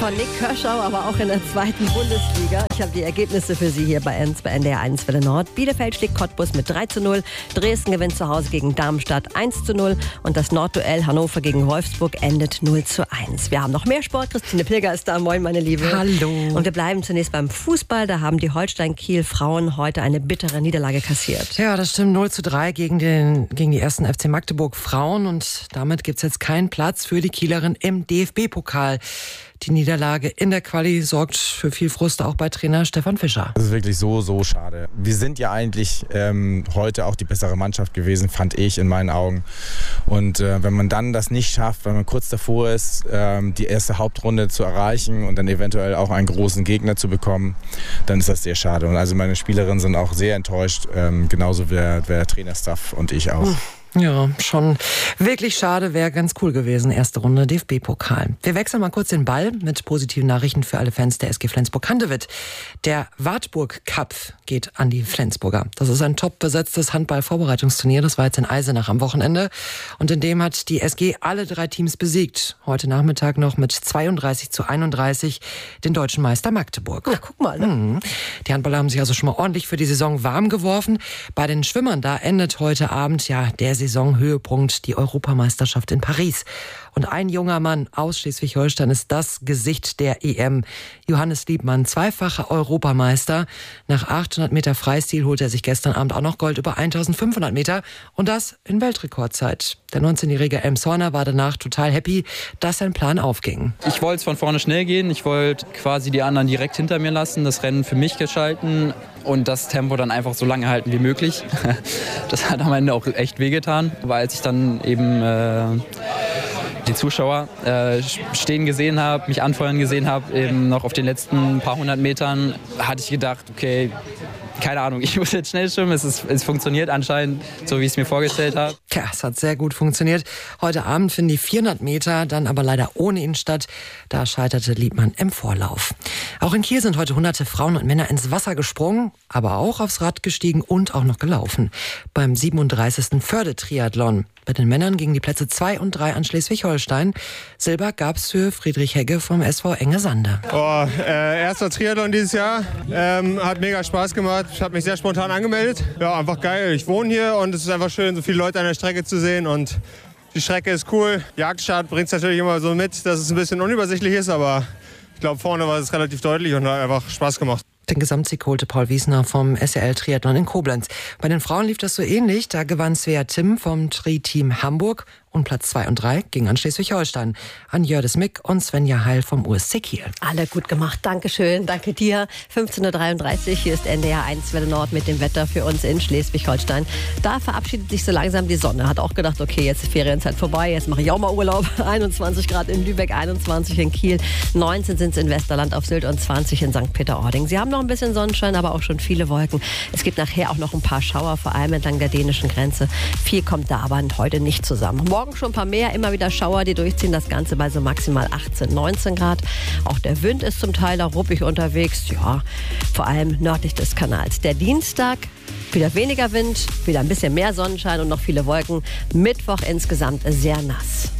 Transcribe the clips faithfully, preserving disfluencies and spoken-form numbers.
von Nick Kirschau, aber auch in der zweiten Bundesliga. Ich habe die Ergebnisse für Sie hier bei N D R eins Welle Nord. Bielefeld schlägt Cottbus mit drei zu null. Dresden gewinnt zu Hause gegen Darmstadt eins zu null. Und das Nordduell Hannover gegen Wolfsburg endet null zu eins. Wir haben noch mehr Sport. Christine Pilger ist da. Moin, meine Liebe. Hallo. Und wir bleiben zunächst beim Fußball. Da haben die Holstein-Kiel-Frauen heute eine bittere Niederlage kassiert. Ja, das stimmt. null zu drei gegen, den, gegen die ersten F C Magdeburg Frauen. Und damit gibt es jetzt keinen Platz für die Kielerin im D F B-Pokal. Die Niederlage in der Quali sorgt für viel Frust auch bei Trainer Stefan Fischer. Das ist wirklich so, so schade. Wir sind ja eigentlich ähm, heute auch die bessere Mannschaft gewesen, fand ich in meinen Augen. Und äh, wenn man dann das nicht schafft, wenn man kurz davor ist, ähm, die erste Hauptrunde zu erreichen und dann eventuell auch einen großen Gegner zu bekommen, dann ist das sehr schade. Und also meine Spielerinnen sind auch sehr enttäuscht, ähm, genauso wie der, wie der Trainerstaff und ich auch. Hm. Ja, schon wirklich schade, wäre ganz cool gewesen. Erste Runde D F B-Pokal. Wir wechseln mal kurz den Ball mit positiven Nachrichten für alle Fans der S G Flensburg-Handewitt. Der Wartburg Cup geht an die Flensburger. Das ist ein top besetztes Handball-Vorbereitungsturnier. Das war jetzt in Eisenach am Wochenende. Und in dem hat die S G alle drei Teams besiegt. Heute Nachmittag noch mit zweiunddreißig zu einunddreißig den deutschen Meister Magdeburg. Na, guck mal. Ne? Mhm. Die Handballer haben sich also schon mal ordentlich für die Saison warm geworfen. Bei den Schwimmern, da endet heute Abend ja der Saisonhöhepunkt, die Europameisterschaft in Paris. Und ein junger Mann aus Schleswig-Holstein ist das Gesicht der E M. Johannes Liebmann, zweifacher Europameister. Nach achthundert Meter Freistil holte er sich gestern Abend auch noch Gold über eintausendfünfhundert Meter. Und das in Weltrekordzeit. Der neunzehnjährige Elmshorner war danach total happy, dass sein Plan aufging. Ich wollte von vorne schnell gehen. Ich wollte quasi die anderen direkt hinter mir lassen, das Rennen für mich gestalten und das Tempo dann einfach so lange halten wie möglich. Das hat am Ende auch echt wehgetan, weil als ich dann eben äh, die Zuschauer äh, stehen gesehen habe, mich anfeuern gesehen habe, eben noch auf den letzten paar hundert Metern, hatte ich gedacht, okay, keine Ahnung, ich muss jetzt schnell schwimmen. Es, ist, es funktioniert anscheinend, so wie ich es mir vorgestellt habe. Tja, es hat sehr gut funktioniert. Heute Abend finden die vierhundert Meter dann aber leider ohne ihn statt. Da scheiterte Liebmann im Vorlauf. Auch in Kiel sind heute hunderte Frauen und Männer ins Wasser gesprungen, aber auch aufs Rad gestiegen und auch noch gelaufen. Beim siebenunddreißigsten Förde-Triathlon. Bei den Männern gingen die Plätze zwei und drei an Schleswig-Holstein. Silber gab's für Friedrich Hegge vom S V Enge Sande. Oh, äh, erster Triathlon dieses Jahr. Ähm, hat mega Spaß gemacht. Ich habe mich sehr spontan angemeldet. Ja, einfach geil. Ich wohne hier und es ist einfach schön, so viele Leute an der Strecke zu sehen. Und die Strecke ist cool. Jagdstart bringt es natürlich immer so mit, dass es ein bisschen unübersichtlich ist. Aber ich glaube, vorne war es relativ deutlich und hat einfach Spaß gemacht. Den Gesamtsieg holte Paul Wiesner vom S R L Triathlon in Koblenz. Bei den Frauen lief das so ähnlich. Da gewann Svea Timm vom Tri-Team Hamburg. Und Platz zwei und drei ging an Schleswig-Holstein, an Jördis Mick und Svenja Heil vom U S C Kiel. Alle gut gemacht, Dankeschön, danke dir. fünfzehn Uhr dreiunddreißig, hier ist N D R eins Welle Nord mit dem Wetter für uns in Schleswig-Holstein. Da verabschiedet sich so langsam die Sonne. Hat auch gedacht, okay, jetzt ist Ferienzeit vorbei, jetzt mache ich auch mal Urlaub. einundzwanzig Grad in Lübeck, einundzwanzig in Kiel, neunzehn sind es in Westerland auf Sylt und zwanzig in Sankt Peter-Ording. Sie haben noch ein bisschen Sonnenschein, aber auch schon viele Wolken. Es gibt nachher auch noch ein paar Schauer, vor allem entlang der dänischen Grenze. Viel kommt da aber heute nicht zusammen. Morgen schon ein paar mehr, immer wieder Schauer, die durchziehen. Das Ganze bei so maximal achtzehn, neunzehn Grad. Auch der Wind ist zum Teil da ruppig unterwegs. Ja, vor allem nördlich des Kanals. Der Dienstag, wieder weniger Wind, wieder ein bisschen mehr Sonnenschein und noch viele Wolken. Mittwoch insgesamt sehr nass.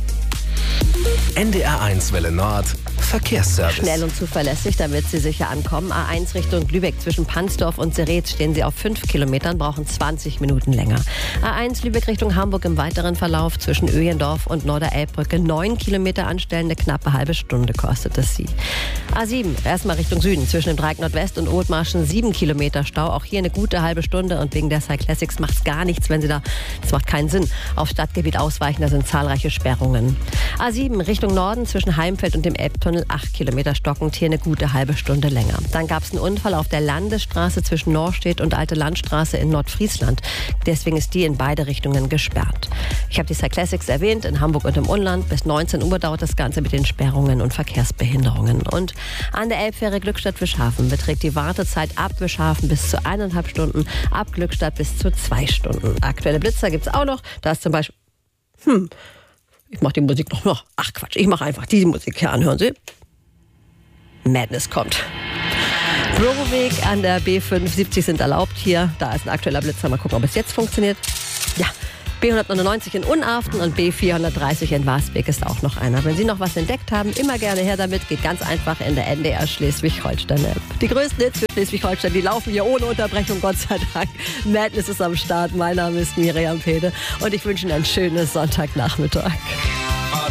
N D R eins Welle Nord Verkehrsservice. Schnell und zuverlässig, damit Sie sicher ankommen. A eins Richtung Lübeck zwischen Pansdorf und Seretz stehen Sie auf fünf Kilometern, brauchen zwanzig Minuten länger. A eins Lübeck Richtung Hamburg im weiteren Verlauf zwischen Öhendorf und Norderelbbrücke neun Kilometer anstellen, eine knappe halbe Stunde kostet es Sie. A sieben erstmal Richtung Süden zwischen dem Dreieck Nordwest und Oldmarschen sieben Kilometer Stau, auch hier eine gute halbe Stunde und wegen der Cyclassics macht es gar nichts, wenn Sie da, das macht keinen Sinn, auf Stadtgebiet ausweichen, da sind zahlreiche Sperrungen. A sieben Richtung Norden zwischen Heimfeld und dem Elbtunnel acht Kilometer stockend, hier eine gute halbe Stunde länger. Dann gab es einen Unfall auf der Landesstraße zwischen Norstedt und Alte Landstraße in Nordfriesland. Deswegen ist die in beide Richtungen gesperrt. Ich habe die Cyclassics erwähnt, in Hamburg und im Umland. Bis neunzehn Uhr dauert das Ganze mit den Sperrungen und Verkehrsbehinderungen. Und an der Elbfähre Glückstadt-Wischhafen beträgt die Wartezeit ab Wischhafen bis zu eineinhalb Stunden, ab Glückstadt bis zu zwei Stunden. Aktuelle Blitzer gibt es auch noch. Da ist zum Beispiel... Hm... Ich mache die Musik noch. noch. Ach Quatsch, ich mache einfach diese Musik hier an. Hören Sie? Madness kommt. Büroweg an der B fünfundsiebzig sind erlaubt hier. Da ist ein aktueller Blitzer. Mal gucken, ob es jetzt funktioniert. Ja, B hundertneunundneunzig in Unarften und B vierhundertdreißig in Wasbeck ist auch noch einer. Wenn Sie noch was entdeckt haben, immer gerne her damit. Geht ganz einfach in der N D R Schleswig-Holstein-App. Die größten Hits für Schleswig-Holstein, die laufen hier ohne Unterbrechung, Gott sei Dank. Madness ist am Start. Mein Name ist Miriam Pede und ich wünsche Ihnen ein schönes Sonntagnachmittag.